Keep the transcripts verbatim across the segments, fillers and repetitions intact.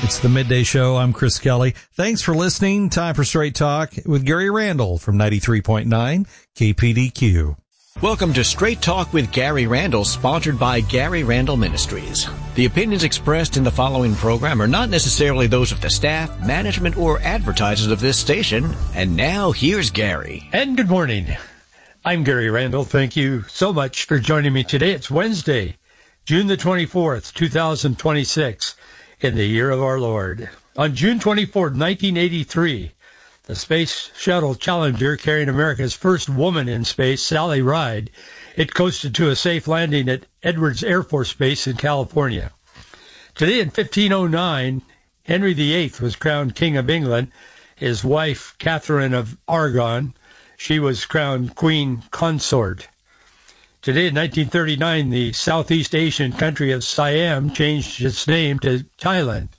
It's the Midday Show. I'm Chris Kelly. Thanks for listening. Time for Straight Talk with Gary Randall from ninety-three point nine K P D Q. Welcome to Straight Talk with Gary Randall, sponsored by Gary Randall Ministries. The opinions expressed in the following program are not necessarily those of the staff, management, or advertisers of this station. And now, here's Gary. And good morning. I'm Gary Randall. Thank you so much for joining me today. It's Wednesday, June the twenty-fourth, two thousand twenty-six, in the year of our Lord. On June twenty-fourth, nineteen eighty-three, the Space Shuttle Challenger, carrying America's first woman in space, Sally Ride, it coasted to a safe landing at Edwards Air Force Base in California. Today in fifteen oh nine, Henry the Eighth was crowned King of England. His wife, Catherine of Aragon, she was crowned Queen Consort. Today in nineteen thirty-nine, the Southeast Asian country of Siam changed its name to Thailand.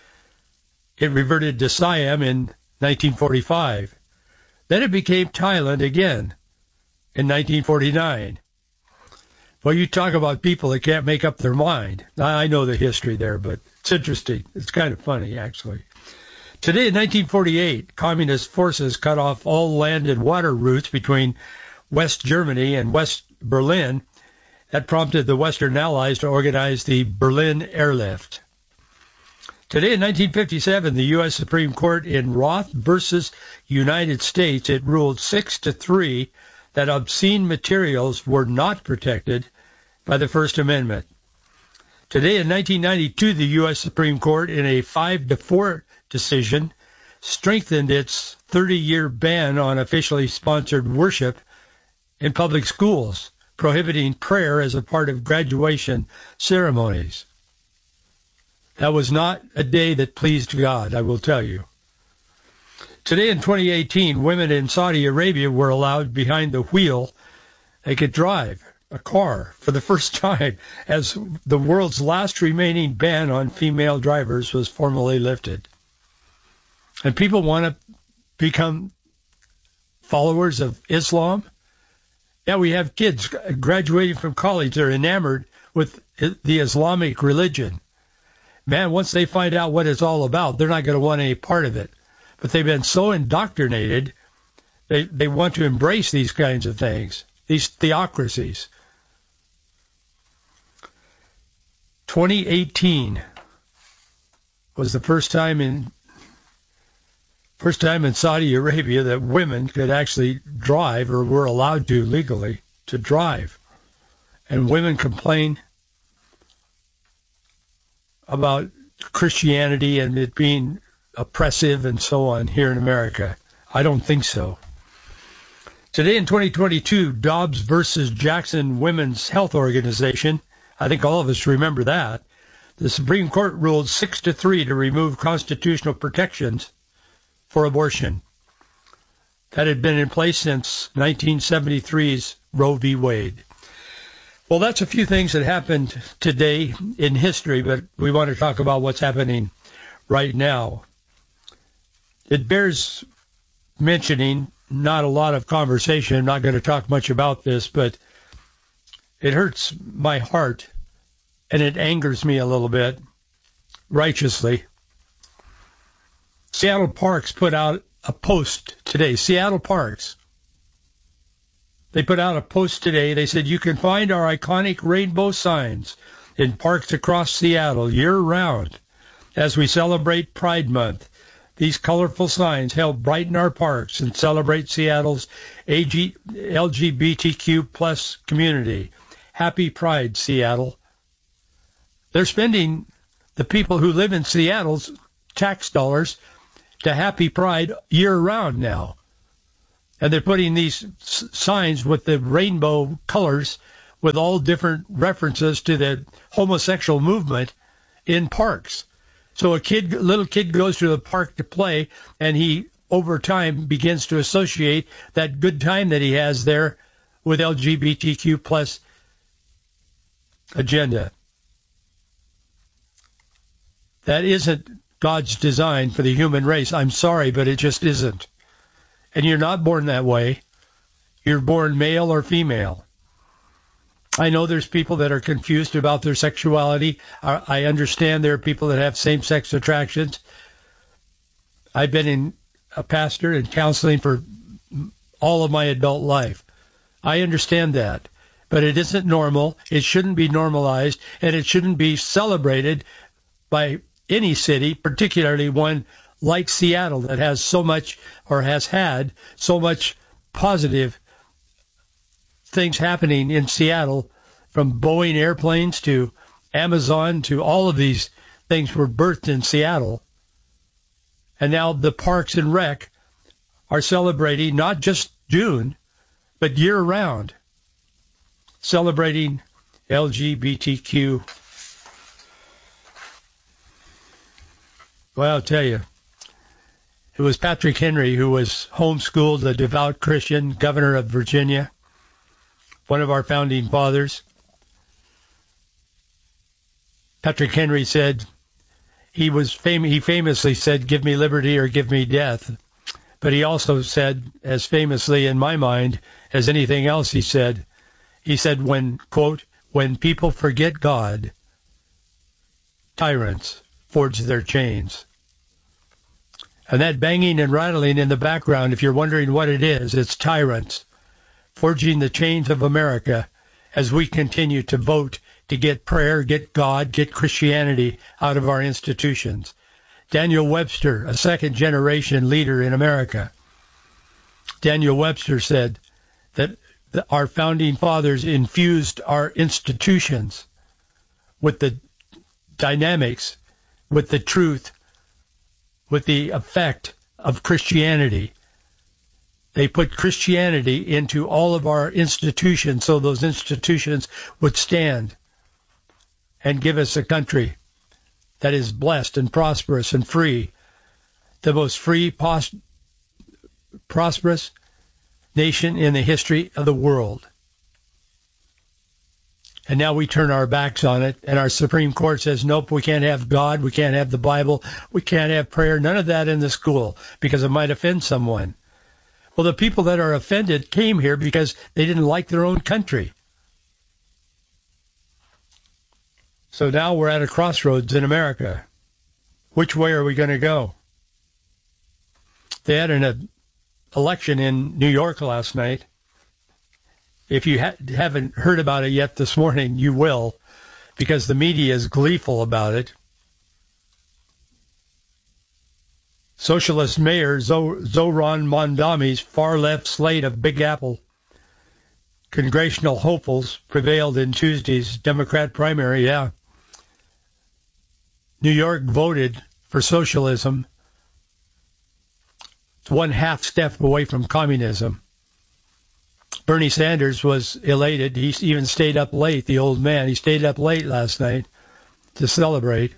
It reverted to Siam in nineteen forty-five. Then it became Thailand again in nineteen forty-nine. Well, you talk about people that can't make up their mind. I know the history there, but it's interesting. It's kind of funny, actually. Today in nineteen forty-eight, communist forces cut off all land and water routes between West Germany and West Berlin. That prompted the Western Allies to organize the Berlin Airlift. Today in nineteen fifty-seven, the U S Supreme Court in Roth versus United States, it ruled six to three that obscene materials were not protected by the First Amendment. Today in nineteen ninety-two, the U S Supreme Court, in a five to four decision, strengthened its thirty-year ban on officially sponsored worship in public schools, prohibiting prayer as a part of graduation ceremonies. That was not a day that pleased God, I will tell you. Today in twenty eighteen, women in Saudi Arabia were allowed behind the wheel. They could drive a car for the first time as the world's last remaining ban on female drivers was formally lifted. And people want to become followers of Islam. Yeah, we have kids graduating from college. They're enamored with the Islamic religion. Man, once they find out what it's all about, they're not going to want any part of it. But they've been so indoctrinated, they, they want to embrace these kinds of things, these theocracies. twenty eighteen was the first time in First time in Saudi Arabia that women could actually drive, or were allowed to legally to drive. And women complain about Christianity and it being oppressive and so on here in America. I don't think so. Today in twenty twenty-two, Dobbs versus Jackson Women's Health Organization, I think all of us remember that, the Supreme Court ruled six to three to remove constitutional protections for abortion that had been in place since nineteen seventy-three's Roe v. Wade. Well, that's a few things that happened today in history, but we want to talk about what's happening right now. It bears mentioning, not a lot of conversation, I'm not going to talk much about this, but it hurts my heart and it angers me a little bit, righteously. Seattle Parks put out a post today. Seattle Parks. They put out a post today. They said, you can find our iconic rainbow signs in parks across Seattle year-round as we celebrate Pride Month. These colorful signs help brighten our parks and celebrate Seattle's L G B T Q plus community. Happy Pride, Seattle. They're spending the people who live in Seattle's tax dollars to Happy Pride year-round now. And they're putting these s- signs with the rainbow colors with all different references to the homosexual movement in parks. So a kid, little kid goes to the park to play, and he, over time, begins to associate that good time that he has there with L G B T Q plus agenda. That isn't God's design for the human race. I'm sorry, but it just isn't. And you're not born that way. You're born male or female. I know there's people that are confused about their sexuality. I understand there are people that have same-sex attractions. I've been in a pastor and counseling for all of my adult life. I understand that. But it isn't normal. It shouldn't be normalized, and it shouldn't be celebrated by any city, particularly one like Seattle that has so much, or has had so much positive things happening in Seattle, from Boeing airplanes to Amazon to all of these things were birthed in Seattle. And now the Parks and Rec are celebrating not just June, but year-round, celebrating L G B T Q. Well, I'll tell you, it was Patrick Henry who was homeschooled, a devout Christian, governor of Virginia, one of our founding fathers. Patrick Henry said, he was fam- he famously said, "Give me liberty or give me death." But he also said, as famously in my mind as anything else he said, he said, when, quote, "when people forget God, tyrants forge their chains." And that banging and rattling in the background, if you're wondering what it is, it's tyrants forging the chains of America as we continue to vote to get prayer, get God, get Christianity out of our institutions. Daniel Webster, a second-generation leader in America. Daniel Webster said that our founding fathers infused our institutions with the dynamics, with the truth, with the effect of Christianity. They put Christianity into all of our institutions so those institutions would stand and give us a country that is blessed and prosperous and free, the most free, pos- prosperous nation in the history of the world. And now we turn our backs on it, and our Supreme Court says, nope, we can't have God, we can't have the Bible, we can't have prayer, none of that in the school, because it might offend someone. Well, the people that are offended came here because they didn't like their own country. So now we're at a crossroads in America. Which way are we going to go? They had an uh, election in New York last night. If you ha- haven't heard about it yet this morning, you will, because the media is gleeful about it. Socialist Mayor Zo- Zohran Mamdani's far-left slate of Big Apple congressional hopefuls prevailed in Tuesday's Democrat primary, yeah. New York voted for socialism. It's one half step away from communism. Bernie Sanders was elated. He even stayed up late, the old man. He stayed up late last night to celebrate.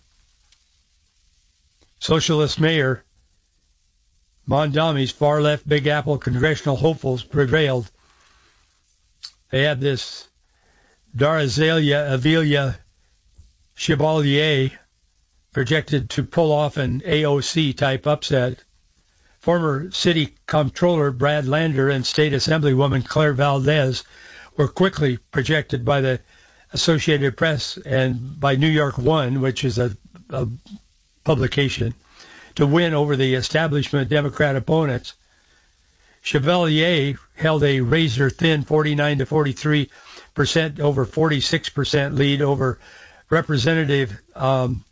Socialist Mayor Mamdani's far-left Big Apple congressional hopefuls prevailed. They had this Darazalia Avilia Chevalier projected to pull off an A O C-type upset. Former City Comptroller Brad Lander and State Assemblywoman Claire Valdez were quickly projected by the Associated Press and by New York One, which is a, a publication, to win over the establishment Democrat opponents. Chevalier held a razor-thin forty-nine to forty-three percent over forty-six percent lead over Representative um,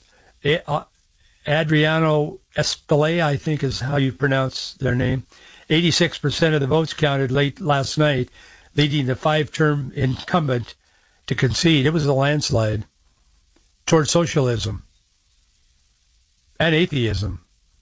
Adriano Espelay, I think is how you pronounce their name. eighty-six percent of the votes counted late last night, leading the five-term incumbent to concede. It was a landslide toward socialism and atheism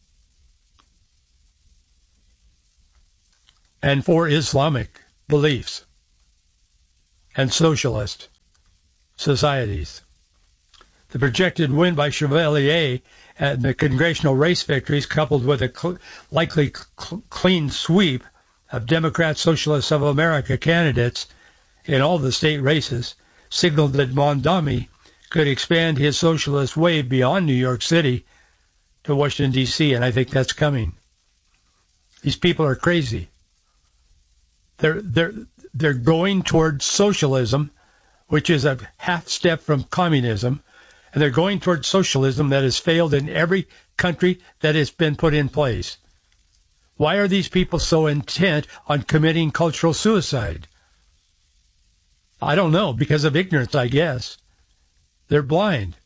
and for Islamic beliefs and socialist societies. The projected win by Chevalier and the congressional race victories, coupled with a cl- likely cl- clean sweep of Democrat Socialists of America candidates in all the state races, signaled that Mamdani could expand his socialist wave beyond New York City to Washington, D C, and I think that's coming. These people are crazy. They're they're they're going towards socialism which is a half step from communism, and they're going towards socialism that has failed in every country that has been put in place. Why are these people so intent on committing cultural suicide? I don't know, because of ignorance, I guess. They're blind.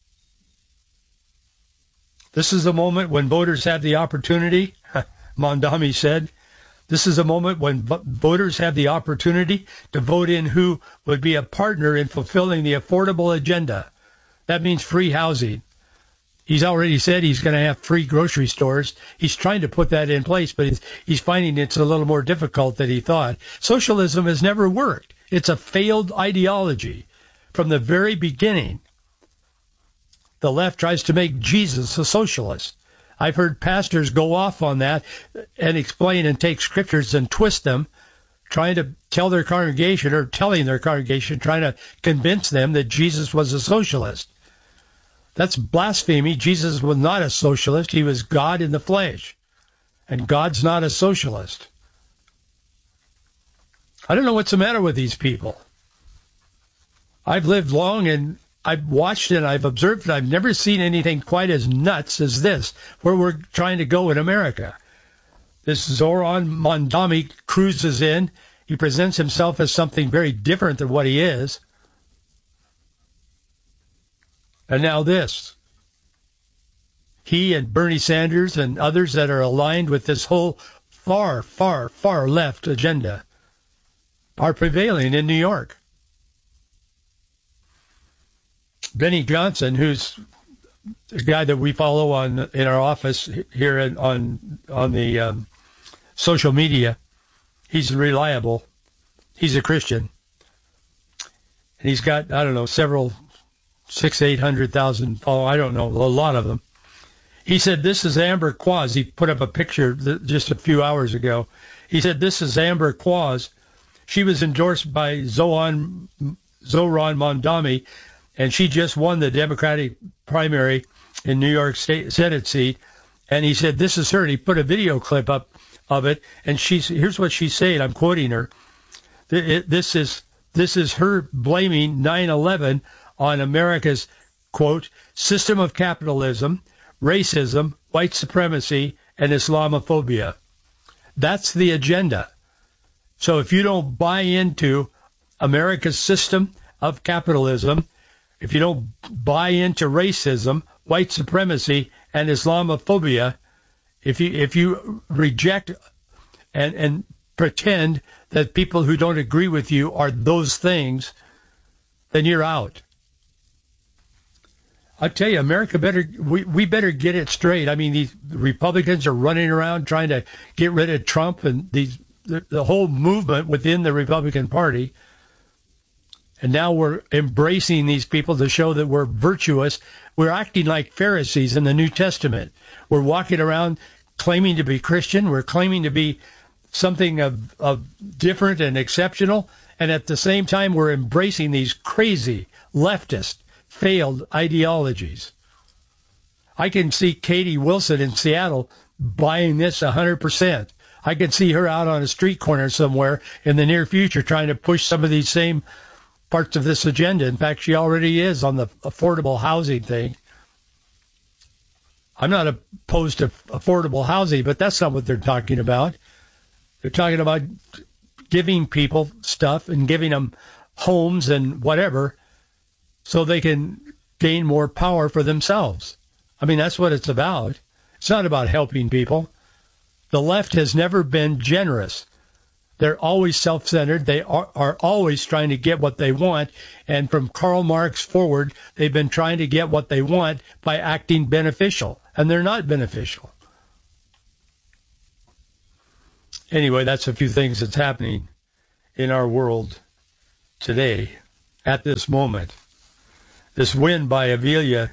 This is a moment when voters have the opportunity, Mondami said, this is a moment when voters have the opportunity to vote in who would be a partner in fulfilling the affordable agenda. That means free housing. He's already said he's going to have free grocery stores. He's trying to put that in place, but he's, he's finding it's a little more difficult than he thought. Socialism has never worked. It's a failed ideology. From the very beginning, the left tries to make Jesus a socialist. I've heard pastors go off on that and explain and take scriptures and twist them, trying to tell their congregation or telling their congregation, trying to convince them that Jesus was a socialist. That's blasphemy. Jesus was not a socialist. He was God in the flesh. And God's not a socialist. I don't know what's the matter with these people. I've lived long and I've watched and I've observed and I've never seen anything quite as nuts as this, where we're trying to go in America. This Zoran Mondami cruises in. He presents himself as something very different than what he is. And now this. He and Bernie Sanders and others that are aligned with this whole far, far, far left agenda are prevailing in New York. Benny Johnson, who's the guy that we follow on in our office here in, on on the um, social media, he's reliable. He's a Christian. And he's got, I don't know, several, six, eight hundred thousand followers. I don't know, a lot of them. He said, this is Amber Quaz. He put up a picture just a few hours ago. He said, this is Amber Quaz. She was endorsed by Zoran, Zoran Mondami, and she just won the Democratic primary in New York State Senate seat. And he said, this is her. And he put a video clip up of it. And she's, here's what she's saying. I'm quoting her. This is, this is her blaming nine eleven on America's, quote, system of capitalism, racism, white supremacy, and Islamophobia. That's the agenda. So if you don't buy into America's system of capitalism, if you don't buy into racism, white supremacy, and Islamophobia, if you if you reject and, and pretend that people who don't agree with you are those things, then you're out. I tell you, America better we, we better get it straight. I mean, these Republicans are running around trying to get rid of Trump and these the, the whole movement within the Republican Party. And now we're embracing these people to show that we're virtuous. We're acting like Pharisees in the New Testament. We're walking around claiming to be Christian. We're claiming to be something of, of different and exceptional. And at the same time, we're embracing these crazy leftist failed ideologies. I can see Katie Wilson in Seattle buying this one hundred percent. I can see her out on a street corner somewhere in the near future trying to push some of these same parts of this agenda. In fact, she already is on the affordable housing thing. I'm not opposed to affordable housing, but that's not what they're talking about. They're talking about giving people stuff and giving them homes and whatever so they can gain more power for themselves. I mean, that's what it's about. It's not about helping people. The left has never been generous. They're always self-centered. They are, are always trying to get what they want. And from Karl Marx forward, they've been trying to get what they want by acting beneficial. And they're not beneficial. Anyway, that's a few things that's happening in our world today, at this moment. This win by Avilia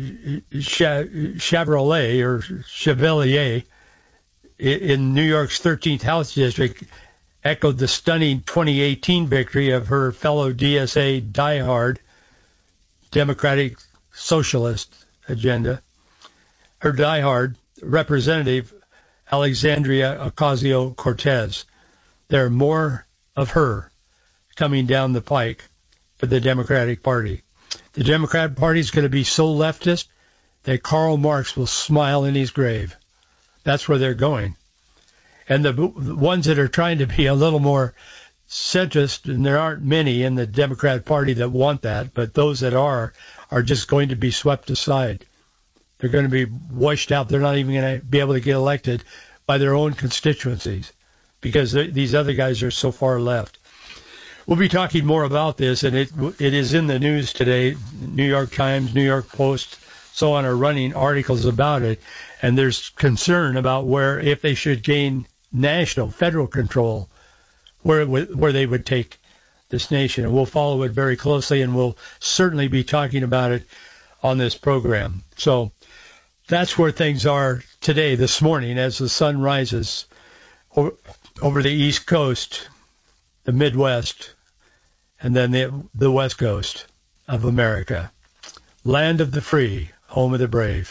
Chevrolet, or Chevalier, in New York's thirteenth House District, echoed the stunning twenty eighteen victory of her fellow D S A diehard Democratic Socialist agenda. Her diehard representative, Alexandria Ocasio-Cortez. There are more of her coming down the pike for the Democratic Party. The Democratic Party is going to be so leftist that Karl Marx will smile in his grave. That's where they're going. And the, the ones that are trying to be a little more centrist, and there aren't many in the Democrat Party that want that, but those that are, are just going to be swept aside. They're going to be washed out. They're not even going to be able to get elected by their own constituencies because these other guys are so far left. We'll be talking more about this, and it it is in the news today. New York Times, New York Post, so on are running articles about it, and there's concern about where, if they should gain national, federal control, where it would, where they would take this nation. And we'll follow it very closely, and we'll certainly be talking about it on this program. So that's where things are today, this morning, as the sun rises over, over the East Coast, the Midwest, and then the, the West Coast of America. Land of the free, home of the brave.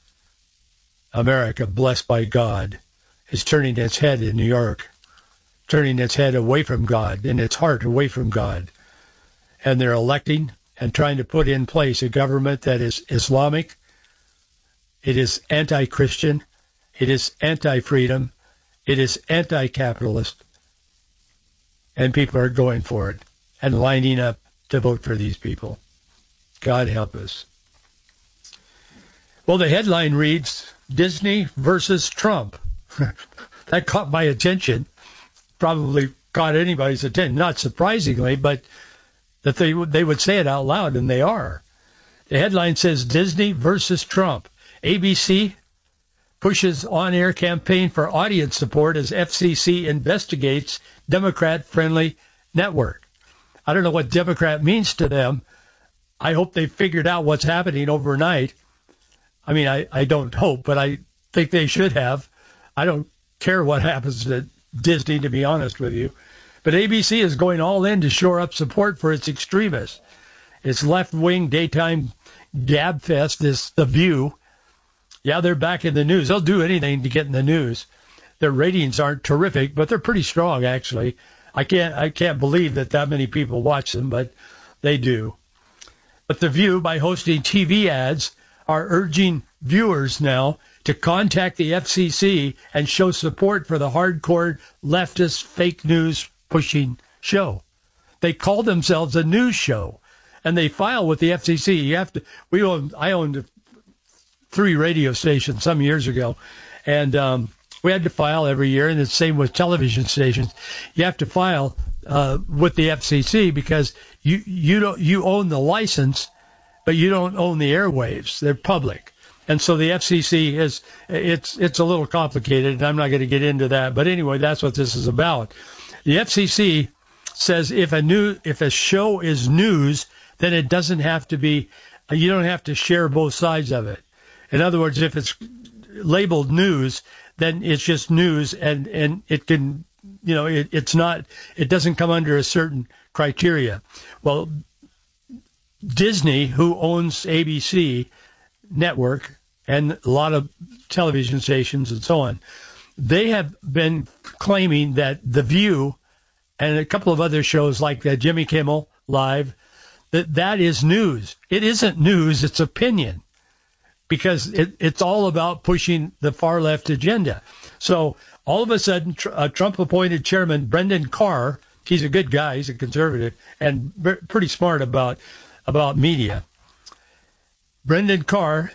America, blessed by God, is turning its head in New York, turning its head away from God and its heart away from God. And they're electing and trying to put in place a government that is Islamic, it is anti-Christian, it is anti-freedom, it is anti-capitalist, and people are going for it and lining up to vote for these people. God help us. Well, the headline reads, Disney versus Trump. That caught my attention. Probably caught anybody's attention, not surprisingly, but that they, they would say it out loud, and they are. The headline says, Disney versus Trump. A B C pushes on-air campaign for audience support as F C C investigates Democrat-friendly network. I don't know what Democrat means to them. I hope they figured out what's happening overnight. I mean, I, I don't hope, but I think they should have. I don't care what happens to Disney, to be honest with you. But A B C is going all in to shore up support for its extremists. Its left-wing daytime gab fest is The View. Yeah, they're back in the news. They'll do anything to get in the news. Their ratings aren't terrific, but they're pretty strong, actually. I can't I can't believe that that many people watch them, but they do. But The View, by hosting T V ads, are urging viewers now to contact the F C C and show support for the hardcore leftist fake news pushing show. They call themselves a news show, and they file with the F C C. You have to. We owned. I owned three radio stations some years ago, and um, we had to file every year. And it's the same with television stations. You have to file uh, with the F C C because you you don't you own the license, but you don't own the airwaves. They're public. And so the F C C is, it's it's a little complicated, and I'm not going to get into that. But anyway, that's what this is about. The F C C says if a new if a show is news, then it doesn't have to be, you don't have to share both sides of it. In other words, if it's labeled news, then it's just news, and, and it can, you know, it, it's not, it doesn't come under a certain criteria. Well, Disney, who owns A B C network and a lot of television stations and so on, they have been claiming that The View and a couple of other shows like uh, Jimmy Kimmel Live, that that is news. It isn't news, it's opinion, because it, it's all about pushing the far left agenda. So all of a sudden, tr- uh, Trump-appointed chairman Brendan Carr, he's a good guy, he's a conservative, and b- pretty smart about about media. Brendan Carr,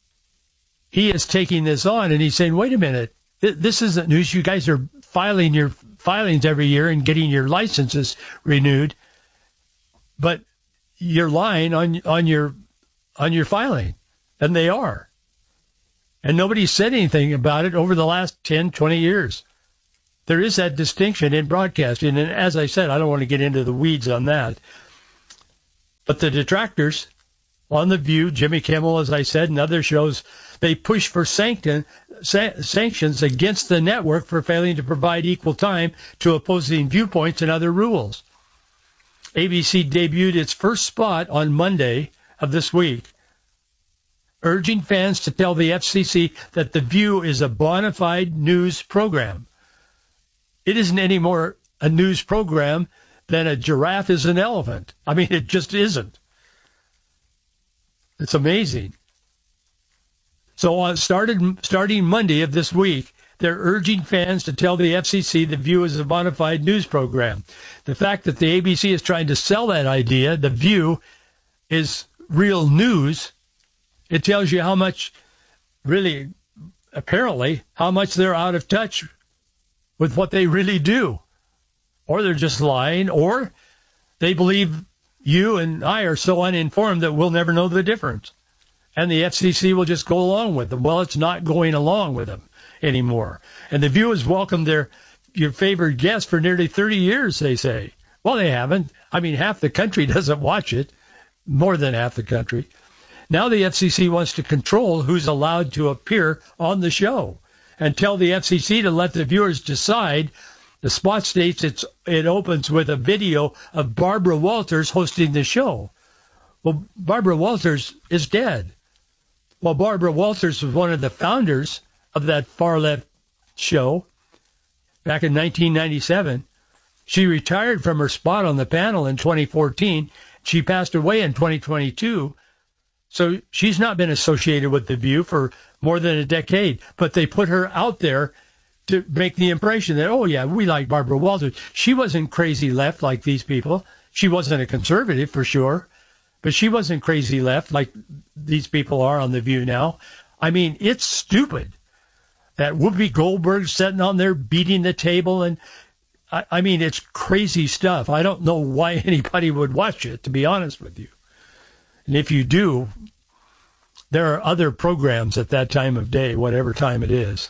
he is taking this on, and he's saying, wait a minute, th- this isn't news. You guys are filing your filings every year and getting your licenses renewed, but you're lying on on your on your filing, and they are. And nobody said anything about it over the last ten, twenty years. There is that distinction in broadcasting, and as I said, I don't want to get into the weeds on that. But the detractors on The View, Jimmy Kimmel, as I said, and other shows, they push for sanction, sa- sanctions against the network for failing to provide equal time to opposing viewpoints and other rules. A B C debuted its first spot on Monday of this week, urging fans to tell the F C C that The View is a bona fide news program. It isn't anymore a news program then a giraffe is an elephant. I mean, it just isn't. It's amazing. So on started starting Monday of this week, they're urging fans to tell the F C C The View is a bona fide news program. The fact that the A B C is trying to sell that idea, The View is real news, it tells you how much, really, apparently, how much they're out of touch with what they really do. Or they're just lying, or they believe you and I are so uninformed that we'll never know the difference. And the F C C will just go along with them. Well, it's not going along with them anymore. And The View has welcomed their your favorite guest for nearly thirty years, they say. Well, they haven't. I mean, half the country doesn't watch it, more than half the country. Now the F C C wants to control who's allowed to appear on the show and tell the F C C to let the viewers decide. The spot states it's, it opens with a video of Barbara Walters hosting the show. Well, Barbara Walters is dead. Well, Barbara Walters was one of the founders of that far-left show back in nineteen ninety-seven. She retired from her spot on the panel in twenty fourteen. She passed away in twenty twenty-two. So she's not been associated with The View for more than a decade. But they put her out there to make the impression that, oh, yeah, we like Barbara Walters. She wasn't crazy left like these people. She wasn't a conservative for sure. But she wasn't crazy left like these people are on The View now. I mean, it's stupid that Whoopi Goldberg sitting on there beating the table. And I, I mean, it's crazy stuff. I don't know why anybody would watch it, to be honest with you. And if you do, there are other programs at that time of day, whatever time it is.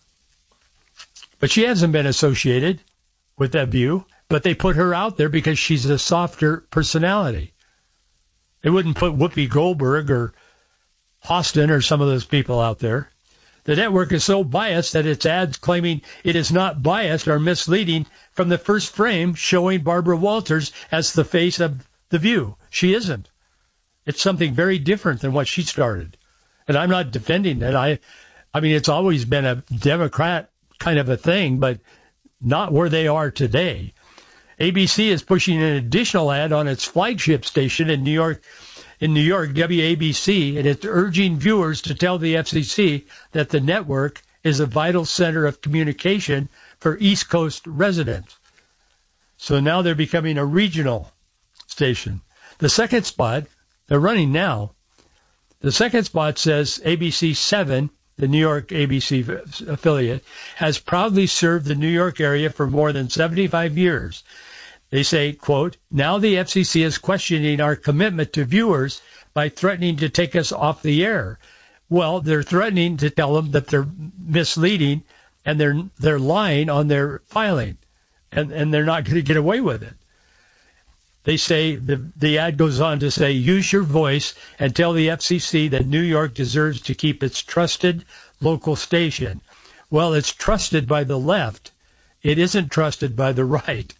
But she hasn't been associated with that View, but they put her out there because she's a softer personality. They wouldn't put Whoopi Goldberg or Austin or some of those people out there. The network is so biased that its ads claiming it is not biased are misleading from the first frame showing Barbara Walters as the face of The View. She isn't. It's something very different than what she started. And I'm not defending it. I, I mean, it's always been a Democrat kind of a thing, but not where they are today. A B C is pushing an additional ad on its flagship station in New York, in New York, W A B C, and it's urging viewers to tell the F C C that the network is a vital center of communication for East Coast residents. So now they're becoming a regional station. The second spot, they're running now. The second spot says A B C seven, the New York A B C affiliate, has proudly served the New York area for more than seventy-five years. They say, quote, now the F C C is questioning our commitment to viewers by threatening to take us off the air. Well, they're threatening to tell them that they're misleading and they're they're lying on their filing, and, and they're not going to get away with it. They say, the, the ad goes on to say, use your voice and tell the F C C that New York deserves to keep its trusted local station. Well, it's trusted by the left. It isn't trusted by the right.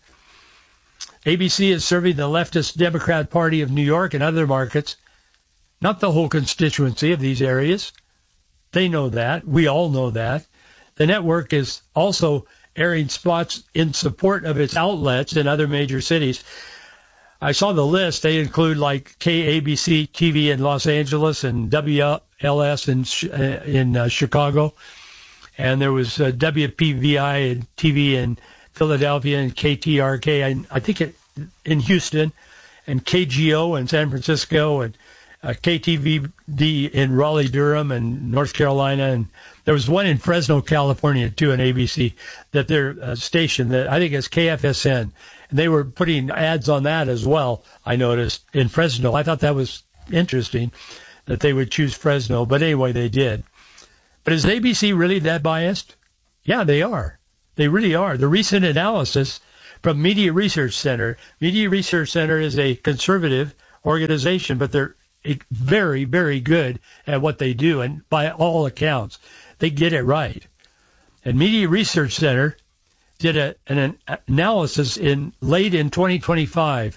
A B C is serving the leftist Democrat Party of New York and other markets, not the whole constituency of these areas. They know that. We all know that. The network is also airing spots in support of its outlets in other major cities. I saw the list. They include like K A B C T V in Los Angeles and W L S in in uh, Chicago, and there was uh, W P V I T V in Philadelphia and K T R K, I, I think it, in Houston, and K G O in San Francisco, and uh, K T V D in Raleigh, Durham, and North Carolina, and there was one in Fresno, California, too, an A B C, that their uh, station, that I think is K F S N. And they were putting ads on that as well, I noticed, in Fresno. I thought that was interesting that they would choose Fresno, but anyway, they did. But is A B C really that biased? Yeah, they are. They really are. The recent analysis from Media Research Center, Media Research Center is a conservative organization, but they're very, very good at what they do, and by all accounts, they get it right. And Media Research Center did a, an analysis in late in twenty twenty-five,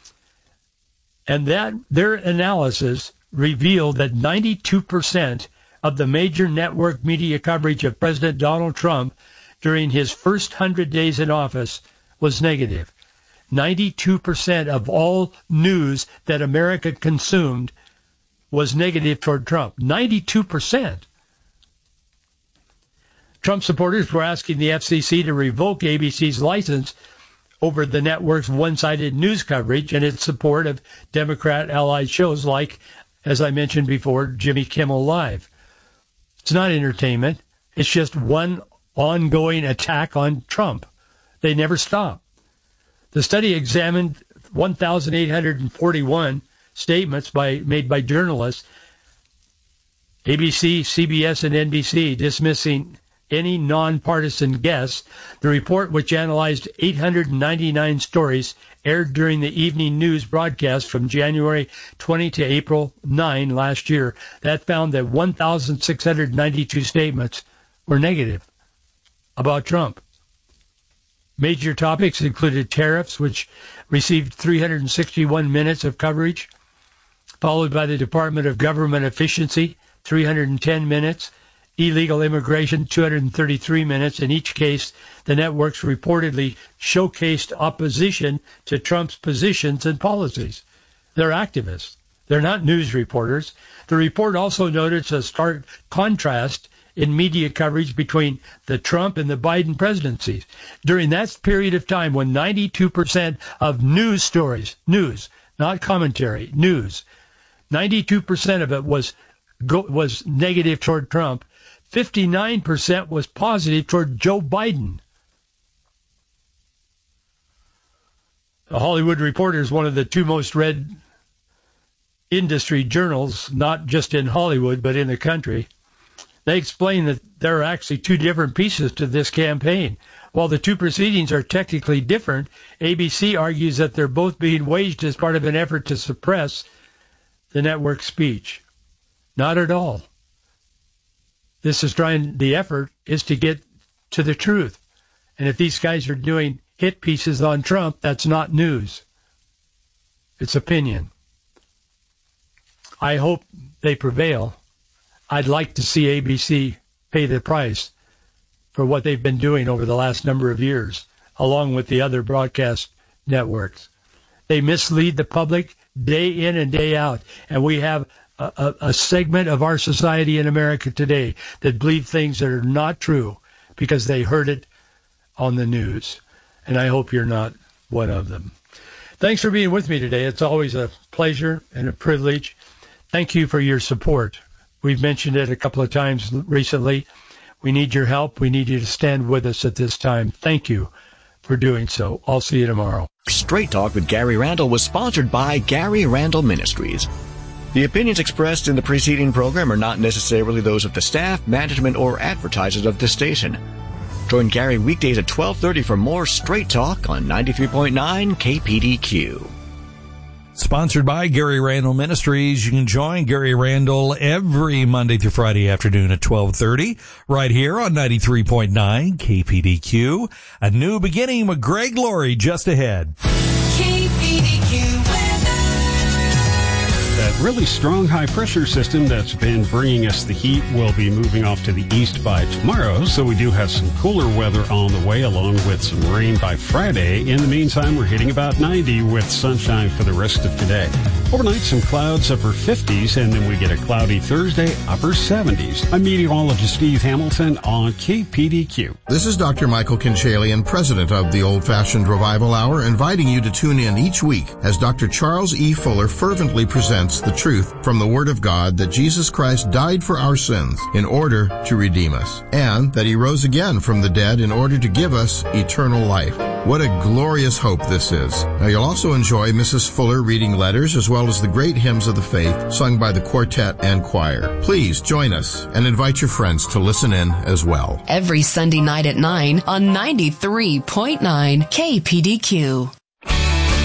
and that their analysis revealed that ninety-two percent of the major network media coverage of President Donald Trump during his first one hundred days in office was negative. ninety-two percent of all news that America consumed was negative toward Trump. ninety-two percent. Trump supporters were asking the F C C to revoke A B C's license over the network's one-sided news coverage and its support of Democrat-allied shows like, as I mentioned before, Jimmy Kimmel Live. It's not entertainment. It's just one ongoing attack on Trump. They never stop. The study examined one thousand eight hundred forty-one statements by made by journalists, A B C, C B S, and N B C, dismissing any nonpartisan guess. The report, which analyzed eight hundred ninety-nine stories, aired during the evening news broadcast from January twentieth to April ninth last year. That found that one thousand six hundred ninety-two statements were negative about Trump. Major topics included tariffs, which received three hundred sixty-one minutes of coverage, followed by the Department of Government Efficiency, three hundred ten minutes, illegal immigration, two hundred thirty-three minutes. In each case, the networks reportedly showcased opposition to Trump's positions and policies. They're activists. They're not news reporters. The report also noted a stark contrast in media coverage between the Trump and the Biden presidencies. During that period of time when ninety-two percent of news stories, news, not commentary, news, ninety-two percent of it was go, was negative toward Trump, fifty-nine percent was positive toward Joe Biden. The Hollywood Reporter is one of the two most read industry journals, not just in Hollywood, but in the country. They explain that there are actually two different pieces to this campaign. While the two proceedings are technically different, A B C argues that they're both being waged as part of an effort to suppress the network's speech. Not at all. This is trying, the effort is to get to the truth. And if these guys are doing hit pieces on Trump, that's not news. It's opinion. I hope they prevail. I'd like to see A B C pay the price for what they've been doing over the last number of years, along with the other broadcast networks. They mislead the public day in and day out, and we have a, a, a segment of our society in America today that believe things that are not true because they heard it on the news, and I hope you're not one of them. Thanks for being with me today. It's always a pleasure and a privilege. Thank you for your support. We've mentioned it a couple of times recently. We need your help. We need you to stand with us at this time. Thank you for doing so. I'll see you tomorrow. Straight Talk with Gary Randall was sponsored by Gary Randall Ministries. The opinions expressed in the preceding program are not necessarily those of the staff, management, or advertisers of this station. Join Gary weekdays at twelve thirty for more Straight Talk on ninety-three point nine K P D Q. Sponsored by Gary Randall Ministries. You can join Gary Randall every Monday through Friday afternoon at twelve thirty right here on ninety-three point nine K P D Q. A new beginning with Greg Laurie just ahead. K P D Q weather. That really strong high-pressure system that's been bringing us the heat will be moving off to the east by tomorrow, so we do have some cooler weather on the way, along with some rain by Friday. In the meantime, we're hitting about ninety with sunshine for the rest of today. Overnight, some clouds, upper fifties, and then we get a cloudy Thursday, upper seventies. I'm meteorologist Steve Hamilton on K P D Q. This is Doctor Michael Kinchalian, president of the Old Fashioned Revival Hour, inviting you to tune in each week as Doctor Charles E. Fuller fervently presents the truth from the Word of God that Jesus Christ died for our sins in order to redeem us, and that He rose again from the dead in order to give us eternal life. What a glorious hope this is. Now, you'll also enjoy Missus Fuller reading letters as well as the great hymns of the faith sung by the quartet and choir. Please join us and invite your friends to listen in as well. Every Sunday night at nine on ninety-three point nine K P D Q.